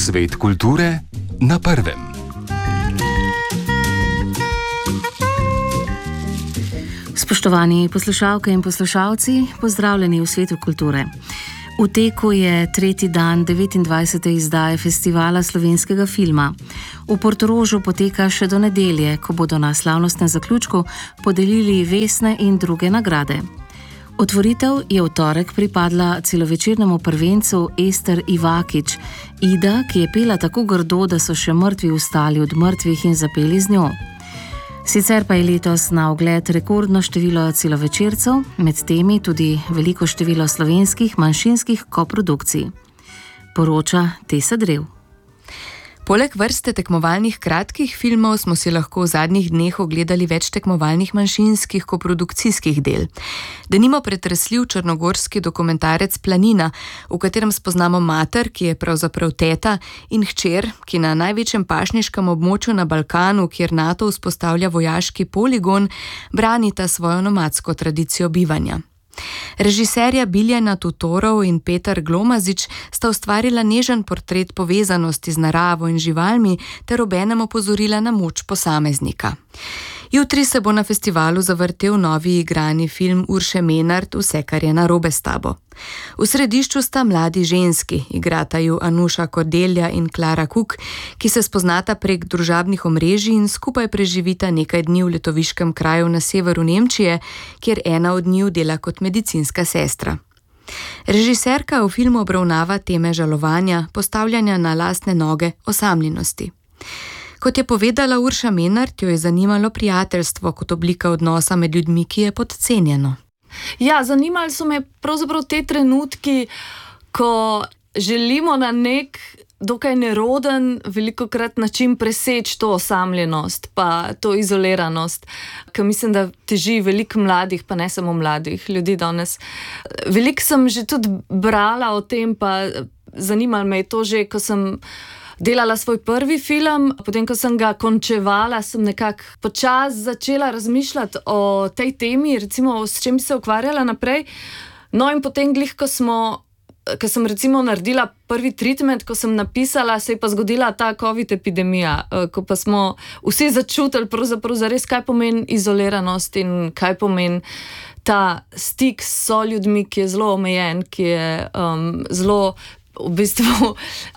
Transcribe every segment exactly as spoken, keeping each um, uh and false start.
Svet kulture na prvem. Spoštovani poslušalke in poslušalci, pozdravljeni v Svetu kulture. V teku je tretji dan devetindvajsete izdaje Festivala slovenskega filma. V Portorožu poteka še do nedelje, ko bodo na slavnostnem zaključku podelili vesne in druge nagrade. Otvoritev je v torek pripadla celovečernemu prvencu Ester Ivakič, Ida, ki je pela tako grdo, da so še mrtvi vstali od mrtvih in zapeli z njo. Sicer pa je letos na ogled rekordno število celovečercev, med temi tudi veliko število slovenskih manjšinskih koprodukcij. Poroča Tesa Drev. Poleg vrste tekmovalnih kratkih filmov smo si lahko v zadnjih dneh ogledali več tekmovalnih manjšinskih koprodukcijskih del. Denimo pretresljiv črnogorski dokumentarec Planina, v katerem spoznamo mater, ki je pravzaprav teta, in hčer, ki na največjem pašniškem območju na Balkanu, kjer NATO vzpostavlja vojaški poligon, branita svojo nomadsko tradicijo bivanja. Režiserja Biljana Tutorov in Petar Glomazič sta ustvarila nežen portret povezanosti z naravo in živalmi ter obenem opozorila na moč posameznika. Jutri se bo na festivalu zavrtel novi igrani film Urše Menart Vse, kar je narobe s tabo. V središču sta mladi ženski, igrata ju Anuša Kordelja in Klara Kuk, ki se spoznata prek družabnih omrežij in skupaj preživita nekaj dni v letoviškem kraju na severu Nemčije, kjer ena od njiju dela kot medicinska sestra. Režiserka v filmu obravnava teme žalovanja, postavljanja na lastne noge, osamljenosti. Kot je povedala Urša Menart, jo je zanimalo prijateljstvo kot oblika odnosa med ljudmi, ki je podcenjeno. Ja, zanimali so me pravzaprav te trenutki, ko želimo na nek dokaj neroden, velikokrat način preseči to osamljenost, pa to izoliranost, ker mislim, da teži veliko mladih, pa ne samo mladih ljudi danes. Veliko sem že tudi brala o tem, pa zanimalo me je to že, ko sem delala svoj prvi film, potem, ko sem ga končevala, sem nekako počasi začela razmišljati o tej temi, recimo, s čem bi se ukvarjala naprej. No in potem glih, ko smo, ko sem recimo naredila prvi treatment, ko sem napisala, se je pa zgodila ta COVID epidemija, ko pa smo vsi začutili pravzaprav zares, kaj pomeni izoliranost in kaj pomeni ta stik s soljudmi, ki je zelo omejen, ki je um, zelo v bistvu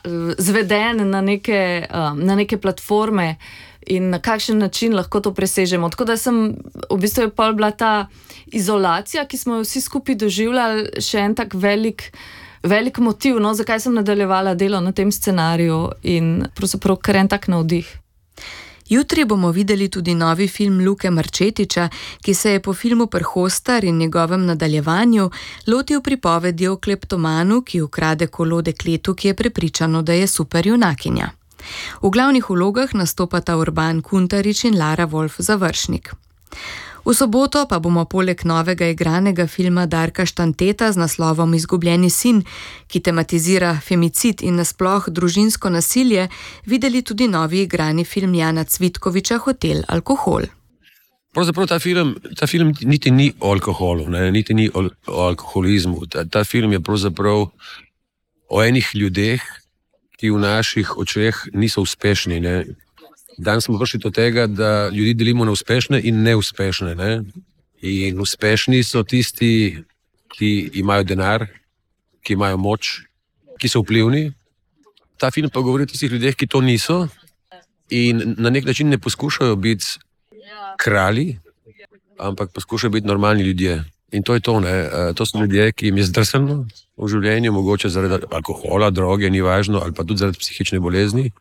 zveden na neke, na neke platforme in na kakšen način lahko to presežemo. Tako da sem, v bistvu je pol bila ta izolacija, ki smo jo vsi skupaj doživljali, še en tak velik, velik motiv, no, zakaj sem nadaljevala delo na tem scenariju in pravzaprav kar en tak navdih. Jutri bomo videli tudi novi film Luke Marčetiča, ki se je po filmu Prhostar in njegovem nadaljevanju lotil pripovedi o kleptomanu, ki ukrade kolo dekletu, ki je prepričano, da je super junakinja. V glavnih vlogah nastopata Urban Kuntarič in Lara Wolf Završnik. V soboto pa bomo poleg novega igranega filma Darka Štanteta z naslovom Izgubljeni sin, ki tematizira femicid in nasploh družinsko nasilje, videli tudi novi igrani film Jana Cvitkoviča Hotel Alkohol. Pravzaprav ta film, ta film niti ni o alkoholu, ne, niti ni o, o alkoholizmu. Ta, ta film je pravzaprav o enih ljudeh, ki v naših očeh niso uspešni, ne. Danes smo prišli do tega, da ljudi delimo na uspešne in neuspešne. Ne? In uspešni so tisti, ki imajo denar, ki imajo moč, ki so vplivni. Ta film pa govori o tistih ljudeh, ki to niso in na nek način ne poskušajo biti kralji, ampak poskušajo biti normalni ljudje. In to je to, ne? To so ljudje, ki jim je zdrsano v življenju, mogoče zaradi alkohola, droge, ni važno, ali pa tudi zaradi psihične bolezni.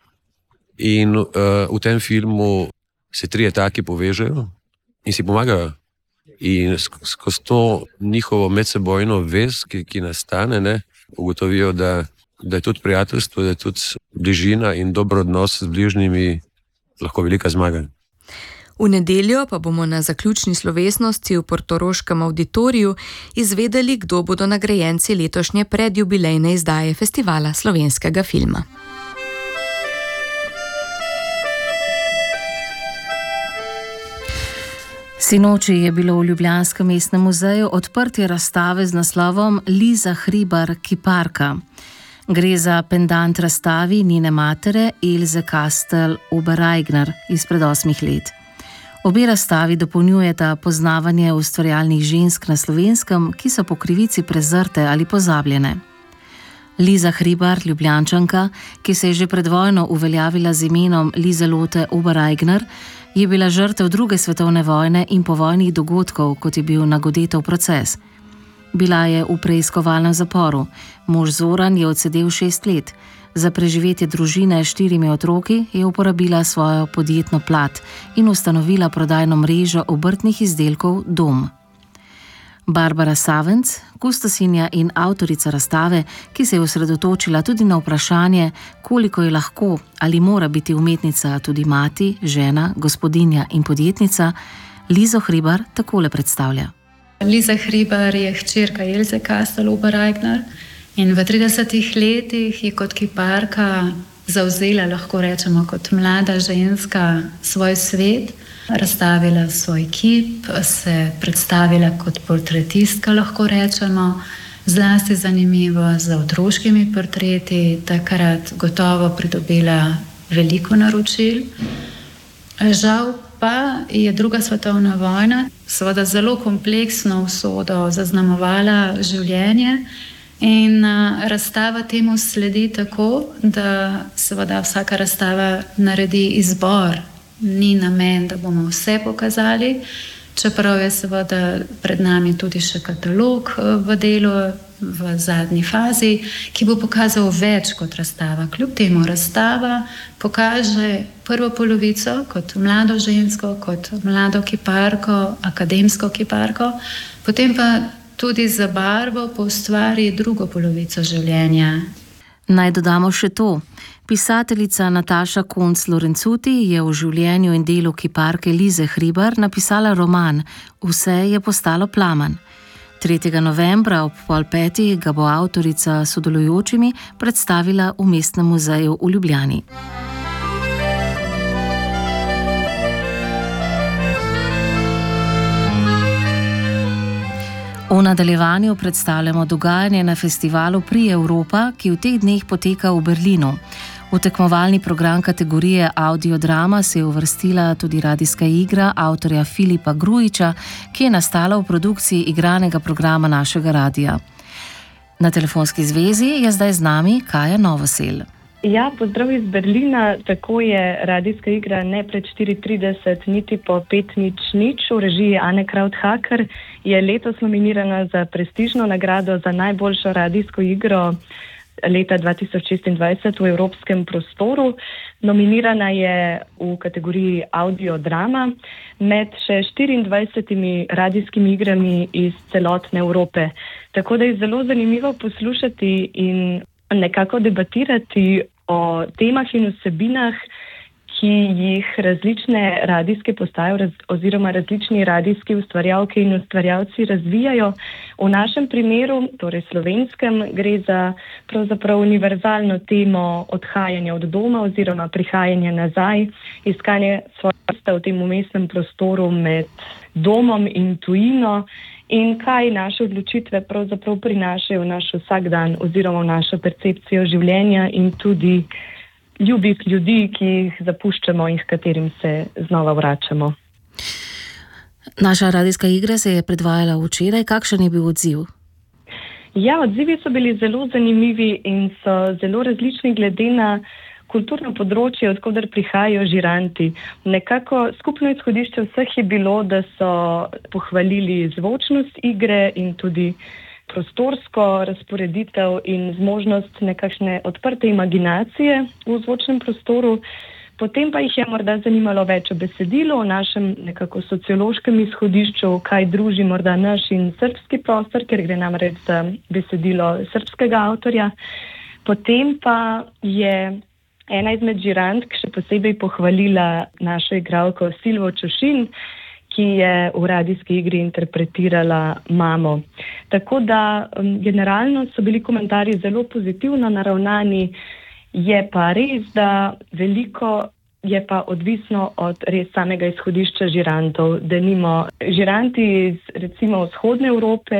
In uh, v tem filmu se trije taki povežejo in si pomagajo. In skozi to njihovo medsebojno vez, ki, ki nastane, ne, ugotovijo, da, da je tudi prijateljstvo, da je tudi bližina in dober odnos z bližnjimi lahko velika zmaga. V nedeljo pa bomo na zaključni slovesnosti v portoroškem avditoriju izvedeli, kdo bodo nagrajenci letošnje predjubilejne izdaje Festivala slovenskega filma. Sinoči je bilo v ljubljanskem mestnem muzeju odprtje razstave z naslovom Liza Hribar Kiparka. Gre za pendant razstavi njene matere Ilse Kastel-Obereigner izpred osmih let. Obe razstavi dopolnjujeta poznavanje ustvarjalnih žensk na Slovenskem, ki so po krivici prezrte ali pozabljene. Liza Hribar, Ljubljančanka, ki se je že pred vojno uveljavila z imenom Liselotte Obereigner, je bila žrtev druge svetovne vojne in povojnih dogodkov, kot je bil Nagodetov proces. Bila je v preiskovalnem zaporu, mož Zoran je odsedel šest let. Za preživetje družine s štirimi otroki je uporabila svojo podjetno plat in ustanovila prodajno mrežo obrtnih izdelkov Dom. Barbara Savenc, kustosinja in avtorica razstave, ki se je osredotočila tudi na vprašanje, koliko je lahko ali mora biti umetnica tudi mati, žena, gospodinja in podjetnica, Lizo Hribar takole predstavlja. Liza Hribar je hčerka Ilse Kastel-Obereigner in v tridesetih letih je kot kiparka zavzela, lahko rečemo kot mlada ženska, svoj svet, razstavila svoj kip, se predstavila kot portretistka, lahko rečemo, zlasti zanimivo z otroškimi portreti, takrat gotovo pridobila veliko naročil. Žal pa je druga svetovna vojna seveda zelo kompleksno usodo zaznamovala življenje in razstava temu sledi tako, da seveda vsaka razstava naredi izbor. Ni namen, da bomo vse pokazali, čeprav je seveda pred nami tudi še katalog v delu, v zadnji fazi, ki bo pokazal več kot razstava. Kljub temu razstava pokaže prvo polovico kot mlado žensko, kot mlado kiparko, akademsko kiparko, potem pa tudi za barvo poustvari drugo polovico življenja. Naj dodamo še to. Pisateljica Nataša Konc-Lorenzuti je v življenju in delu kiparke Lize Hribar napisala roman Vse je postalo plamen. tretjega novembra ob pol petih ga bo avtorica s sodelujočimi predstavila v Mestnem muzeju v Ljubljani. V nadaljevanju predstavljamo dogajanje na festivalu Pri Evropa, ki v teh dneh poteka v Berlinu. V tekmovalni program kategorije Audiodrama se je uvrstila tudi radijska igra avtorja Filipa Grujiča, ki je nastala v produkciji igranega programa našega radija. Na telefonski zvezi je zdaj z nami Kaja Novosel. Ja, pozdrav iz Berlina. Tako je radijska igra Ne pred štiri trideset, niti po pet nič nič v režiji Ane Krauthaker je letos nominirana za prestižno nagrado za najboljšo radijsko igro leta dva tisoč šestindvajset v evropskem prostoru. Nominirana je v kategoriji Audiodrama med še štiriindvajsetimi radijskimi igrami iz celotne Evrope. Tako da je zelo zanimivo poslušati in nekako debatirati o temah in vsebinah, ki jih različne radijske postaje raz, oziroma različni radijski ustvarjalke in ustvarjalci razvijajo. V našem primeru, torej slovenskem, gre za pravzaprav univerzalno temo odhajanja od doma oziroma prihajanja nazaj, iskanje svojega v tem umestnem prostoru med domom in tujino in kaj naše odločitve pravzaprav prinašajo v naš vsakdan oziroma v našo percepcijo življenja in tudi ljubih ljudi, ki jih zapuščamo in h katerim se znova vračamo. Naša radijska igra se je predvajala včeraj. Kakšen je bil odziv? Ja, odzivi so bili zelo zanimivi in so zelo različni glede na kulturno področje, odkoder prihajajo žiranti. Nekako skupno izhodišče vseh je bilo, da so pohvalili zvočnost igre in tudi prostorsko razporeditev in zmožnost nekakšne odprte imaginacije v zvočnem prostoru. Potem pa jih je morda zanimalo več o besedilu, o našem nekako sociološkem izhodišču, kaj druži morda naš in srbski prostor, ker gre namreč za besedilo srbskega avtorja. Potem pa je ena izmed žirantk še posebej pohvalila našo igralko Silvo Čošin, ki je v radijski igri interpretirala mamo. Tako da um, generalno so bili komentarji zelo pozitivno naravnani, je pa res, da veliko je pa odvisno od res samega izhodišča žirantov. Denimo, žiranti iz recimo vzhodne Evrope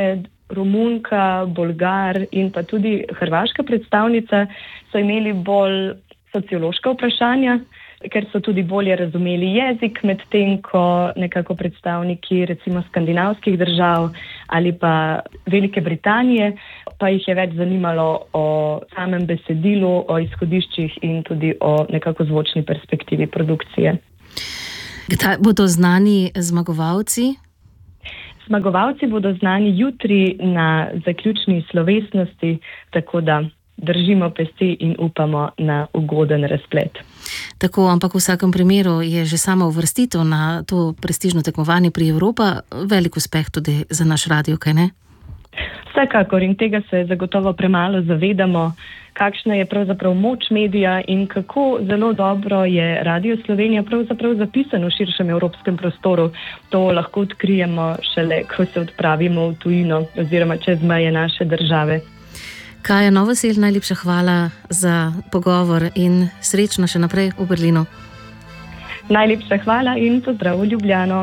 Romunka, Bolgar in pa tudi hrvaška predstavnica so imeli bolj sociološka vprašanja, ker so tudi bolje razumeli jezik, medtem ko nekako predstavniki recimo skandinavskih držav ali pa Velike Britanije, pa jih je več zanimalo o samem besedilu, o izhodiščih in tudi o nekako zvočni perspektivi produkcije. Kdaj bodo znani zmagovalci? Zmagovalci bodo znani jutri na zaključni slovesnosti, tako da držimo pesti in upamo na ugoden razplet. Tako, ampak v vsakem primeru je že sama uvrstitev na to prestižno tekmovanje pri Evropa velik uspeh tudi za naš radio, kaj ne? Vsekakor, in tega se zagotovo premalo zavedamo, kakšna je pravzaprav moč medija in kako zelo dobro je Radio Slovenija pravzaprav zapisan v širšem evropskem prostoru. To lahko odkrijemo šele, ko se odpravimo v tujino oziroma čez meje naše države. Kaja Novosel, najlepša hvala za pogovor in srečno še naprej v Berlinu. Najlepša hvala in pozdrav v Ljubljano.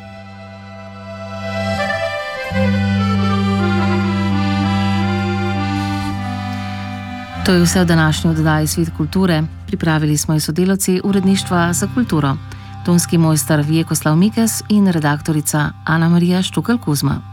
To je vse v današnji oddaji Svet kulture. Pripravili smo jo sodelavci Uredništva za kulturo, tonski mojster Vjekoslav Mikes in redaktorica Ana Marija Štukal Kuzma.